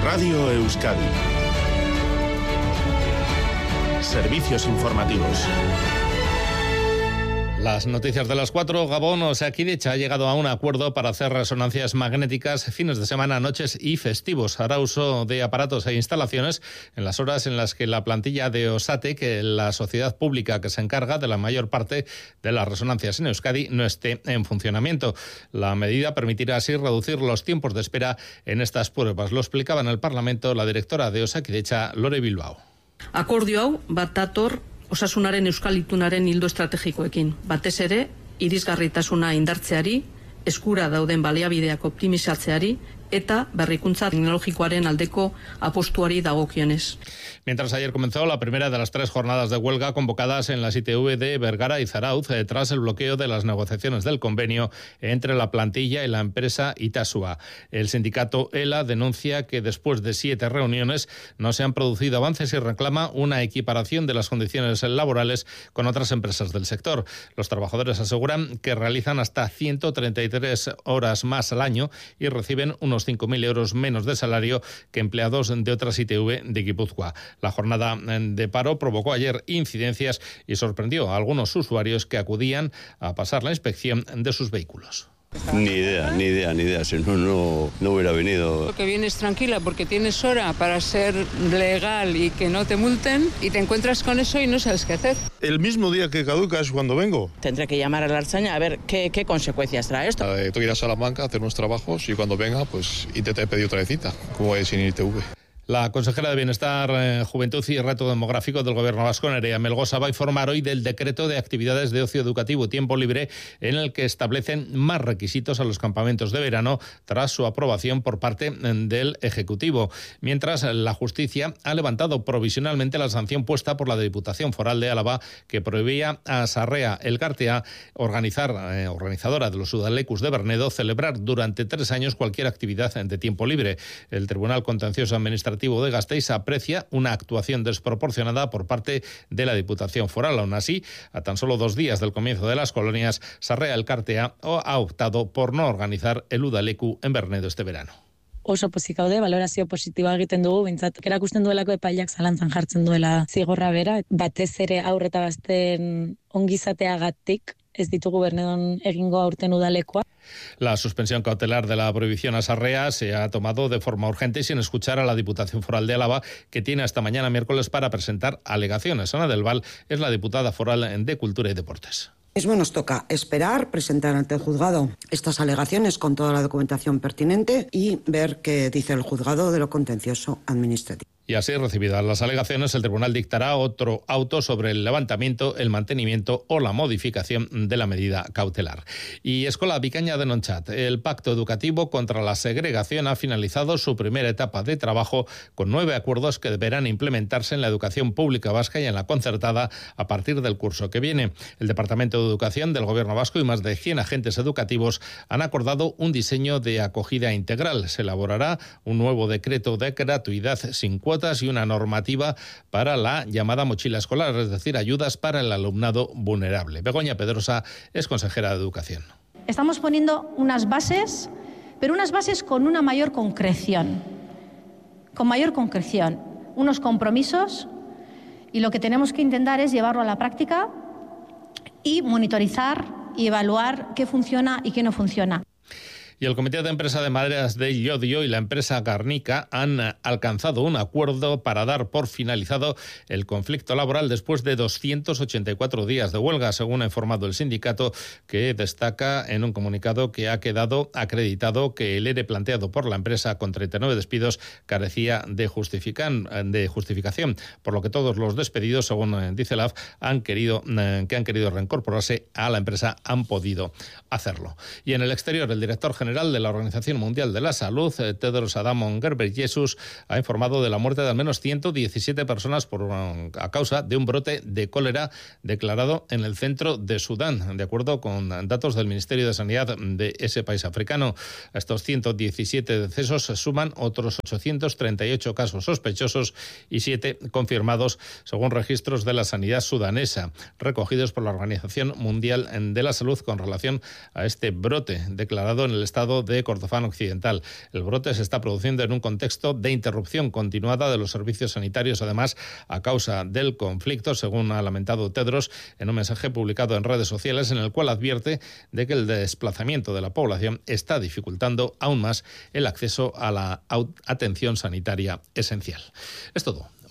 Radio Euskadi. Servicios informativos. Las noticias de las 4. Gabón, Osakidetza ha llegado a un acuerdo para hacer resonancias magnéticas fines de semana, noches y festivos. Hará uso de aparatos e instalaciones en las horas en las que la plantilla de Osate, que la sociedad pública que se encarga de la mayor parte de las resonancias en Euskadi, no esté en funcionamiento. La medida permitirá así reducir los tiempos de espera en estas pruebas. Lo explicaba en el Parlamento la directora de Osakidetza, Lore Bilbao. Akordio hau bat dator osasunaren euskal itunaren ildo estrategikoekin. Batez ere, irisgarritasuna indartzeari, eskura dauden baliabideak optimizatzeari eta berrikuntza teknologikoaren aldeko apostuari dagokionez. Mientras ayer comenzó la primera de las 3 jornadas de huelga convocadas en las ITV de Bergara y Zarautz tras el bloqueo de las negociaciones del convenio entre la plantilla y la empresa Itasua. El sindicato ELA denuncia que después de 7 reuniones no se han producido avances y reclama una equiparación de las condiciones laborales con otras empresas del sector. Los trabajadores aseguran que realizan hasta 133 horas más al año y reciben unos 5.000 euros menos de salario que empleados de otras ITV de Guipúzcoa. La jornada de paro provocó ayer incidencias y sorprendió a algunos usuarios que acudían a pasar la inspección de sus vehículos. Ni idea, si no hubiera venido. Porque vienes tranquila porque tienes hora para ser legal y que no te multen y te encuentras con eso y no sabes qué hacer. El mismo día que caduca es cuando vengo. Tendré que llamar a la Ertzaintza a ver qué consecuencias trae esto. Tengo que ir a Salamanca a hacer unos trabajos y cuando venga pues intentaré pedir otra cita, como es sin ITV. La consejera de Bienestar, Juventud y Reto Demográfico del Gobierno vasco, Nerea Melgosa, va a informar hoy del decreto de actividades de ocio educativo y tiempo libre en el que establecen más requisitos a los campamentos de verano tras su aprobación por parte del Ejecutivo. Mientras, la justicia ha levantado provisionalmente la sanción puesta por la Diputación Foral de Álava que prohibía a Sarrea Elkartea, organizadora de los Udalekus de Bernedo, celebrar durante 3 años cualquier actividad de tiempo libre. El Tribunal Contencioso Administrativo de Gasteiz aprecia una actuación desproporcionada por parte de la Diputación Foral. Aún así, a tan solo 2 días del comienzo de las colonias, Sarrea Elkartea ha optado por no organizar el Udaleku en Bernedo este verano. Oso pozik gaude, valorazio positiboa egiten dugu, bintzat erakusten duelako epaileak zalantzan jartzen duela zigorra bera, batez ere haur eta gazteen ongizateagatik ez ditugu Bernedon egingo aurten udalekoa. La suspensión cautelar de la prohibición a Sarrea se ha tomado de forma urgente y sin escuchar a la Diputación Foral de Álava, que tiene hasta mañana miércoles para presentar alegaciones. Ana del Val es la diputada foral de Cultura y Deportes. Mismo nos toca esperar, presentar ante el juzgado estas alegaciones con toda la documentación pertinente y ver qué dice el juzgado de lo contencioso administrativo. Y así, recibidas las alegaciones, el tribunal dictará otro auto sobre el levantamiento, el mantenimiento o la modificación de la medida cautelar. Y Escola Bikaina de Nonchat, el Pacto Educativo contra la Segregación ha finalizado su primera etapa de trabajo con 9 acuerdos que deberán implementarse en la educación pública vasca y en la concertada a partir del curso que viene. El Departamento de Educación del Gobierno vasco y más de 100 agentes educativos han acordado un diseño de acogida integral. Se elaborará un nuevo decreto de gratuidad sin cuotas y una normativa para la llamada mochila escolar, es decir, ayudas para el alumnado vulnerable. Begoña Pedrosa es consejera de Educación. Estamos poniendo unas bases, pero unas bases con una mayor concreción, unos compromisos, y lo que tenemos que intentar es llevarlo a la práctica y monitorizar y evaluar qué funciona y qué no funciona. Y el Comité de Empresa de Maderas de Llodio y la empresa Garnica han alcanzado un acuerdo para dar por finalizado el conflicto laboral después de 284 días de huelga, según ha informado el sindicato, que destaca en un comunicado que ha quedado acreditado que el ERE planteado por la empresa con 39 despidos carecía de justificación, por lo que todos los despedidos, según dice la AF, que han querido reincorporarse a la empresa han podido hacerlo. Y en el exterior, el director general de la Organización Mundial de la Salud, Tedros Adhanom Ghebreyesus, ha informado de la muerte de al menos 117 personas a causa de un brote de cólera declarado en el centro de Sudán, de acuerdo con datos del Ministerio de Sanidad de ese país africano. A estos 117 decesos se suman otros 838 casos sospechosos y 7 confirmados, según registros de la sanidad sudanesa, recogidos por la Organización Mundial de la Salud con relación a este brote declarado en el estado estado de Kordofán Occidental. El brote se está produciendo en un contexto de interrupción continuada de los servicios sanitarios, además, a causa del conflicto, según ha lamentado Tedros en un mensaje publicado en redes sociales, en el cual advierte de que el desplazamiento de la población está dificultando aún más el acceso a la atención sanitaria esencial. Es todo.